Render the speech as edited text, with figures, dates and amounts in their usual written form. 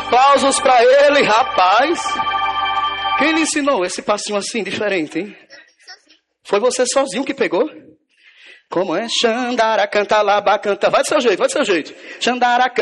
Aplausos pra ele, rapaz. Quem lhe ensinou esse passinho assim, diferente, hein? Foi você sozinho que pegou? Como é? Xandara, canta, laba, canta. Vai do seu jeito, vai do seu jeito. Xandara, canta.